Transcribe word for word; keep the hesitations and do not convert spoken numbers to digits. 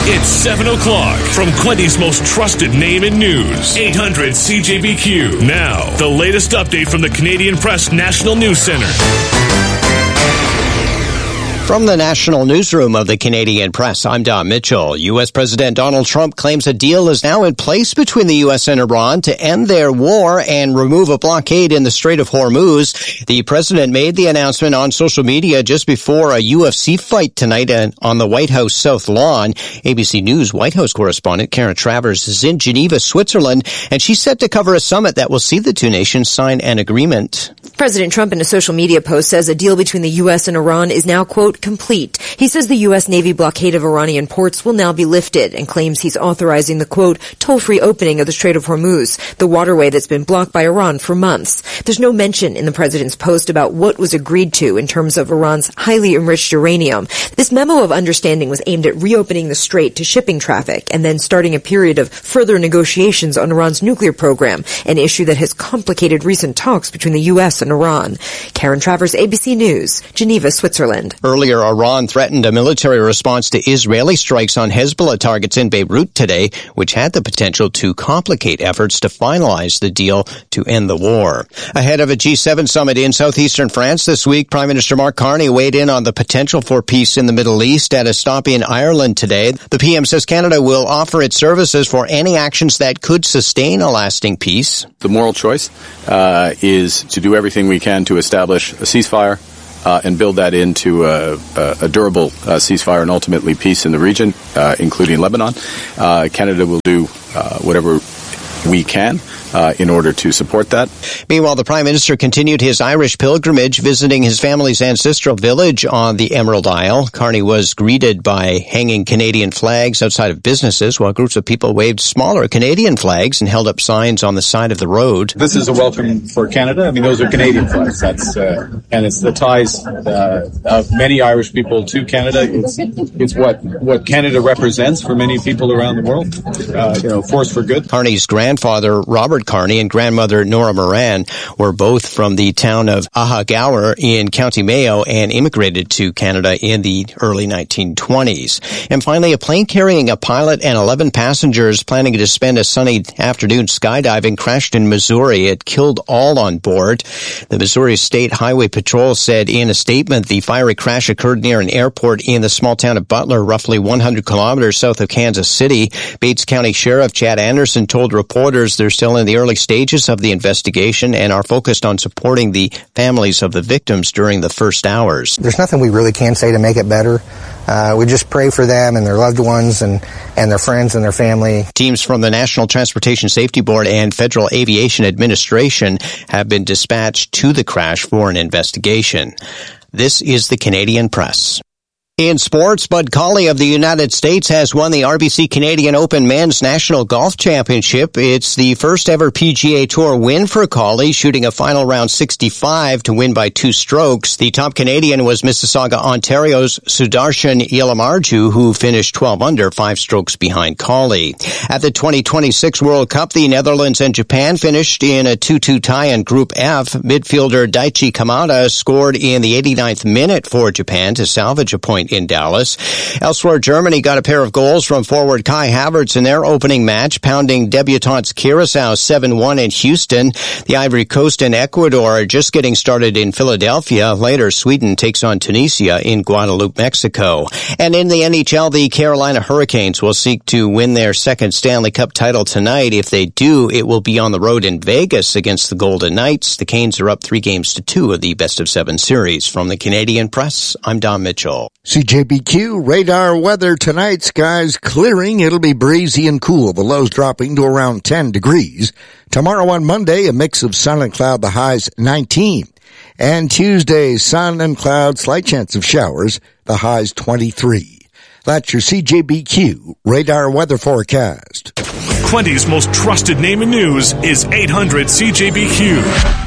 It's seven o'clock from Quinty's most trusted name in news. eight hundred C J B Q. Now, the latest update from the Canadian Press National News Center. From the National Newsroom of the Canadian Press, I'm Don Mitchell. U S. President Donald Trump claims a deal is now in place between the U S and Iran to end their war and remove a blockade in the Strait of Hormuz. The president made the announcement on social media just before a U F C fight tonight on the White House South Lawn. A B C News White House correspondent Karen Travers is in Geneva, Switzerland, and she's set to cover a summit that will see the two nations sign an agreement. President Trump in a social media post says a deal between the U S and Iran is now, quote, complete. He says the U S. Navy blockade of Iranian ports will now be lifted and claims he's authorizing the, quote, toll-free opening of the Strait of Hormuz, the waterway that's been blocked by Iran for months. There's no mention in the president's post about what was agreed to in terms of Iran's highly enriched uranium. This memo of understanding was aimed at reopening the strait to shipping traffic and then starting a period of further negotiations on Iran's nuclear program, an issue that has complicated recent talks between the U S and Iran. Karen Travers, A B C News, Geneva, Switzerland. Earlier, Iran threatened a military response to Israeli strikes on Hezbollah targets in Beirut today, which had the potential to complicate efforts to finalize the deal to end the war. Ahead of a G seven summit in southeastern France this week, Prime Minister Mark Carney weighed in on the potential for peace in the Middle East at a stop in Ireland today. The P M says Canada will offer its services for any actions that could sustain a lasting peace. The moral choice uh, is to do everything we can to establish a ceasefire uh, and build that into a, a, a durable uh, ceasefire and ultimately peace in the region, uh, including Lebanon. Uh, Canada will do uh, whatever we can uh, in order to support that. Meanwhile, the Prime Minister continued his Irish pilgrimage, visiting his family's ancestral village on the Emerald Isle. Carney was greeted by hanging Canadian flags outside of businesses, while groups of people waved smaller Canadian flags and held up signs on the side of the road. This is a welcome for Canada. I mean, those are Canadian flags. That's uh, and it's the ties uh, of many Irish people to Canada. It's it's what what Canada represents for many people around the world. Uh, you know, force for good. Carney's grandfather, Robert Carney, and grandmother, Nora Moran, were both from the town of Ahagower in County Mayo and immigrated to Canada in the early nineteen twenties. And finally, a plane carrying a pilot and eleven passengers planning to spend a sunny afternoon skydiving crashed in Missouri. It killed all on board. The Missouri State Highway Patrol said in a statement the fiery crash occurred near an airport in the small town of Butler, roughly one hundred kilometers south of Kansas City. Bates County Sheriff Chad Anderson told reporters they're still in the early stages of the investigation and are focused on supporting the families of the victims during the first hours. There's nothing we really can say to make it better. Uh, we just pray for them and their loved ones and, and their friends and their family. Teams from the National Transportation Safety Board and Federal Aviation Administration have been dispatched to the crash for an investigation. This is the Canadian Press. In sports, Bud Cauley of the United States has won the R B C Canadian Open Men's National Golf Championship. It's the first ever P G A Tour win for Cauley, shooting a final round sixty-five to win by two strokes. The top Canadian was Mississauga, Ontario's Sudarshan Yelamarju, who finished twelve under, five strokes behind Cauley. At the twenty twenty-six World Cup, the Netherlands and Japan finished in a two two tie in Group F. Midfielder Daichi Kamada scored in the eighty-ninth minute for Japan to salvage a point in Dallas. Elsewhere, Germany got a pair of goals from forward Kai Havertz in their opening match, pounding debutantes Curaçao seven one in Houston. The Ivory Coast and Ecuador are just getting started in Philadelphia. Later, Sweden takes on Tunisia in Guadalupe, Mexico. And in the N H L, the Carolina Hurricanes will seek to win their second Stanley Cup title tonight. If they do, it will be on the road in Vegas against the Golden Knights. The Canes are up three games to two of the best of seven series. From the Canadian Press, I'm Don Mitchell. C J B Q radar weather tonight. Skies clearing. It'll be breezy and cool. The lows dropping to around ten degrees. Tomorrow on Monday, a mix of sun and cloud. The highs nineteen. And Tuesday, sun and cloud. Slight chance of showers. The highs twenty-three. That's your C J B Q radar weather forecast. Quinty's most trusted name in news is eight hundred C J B Q.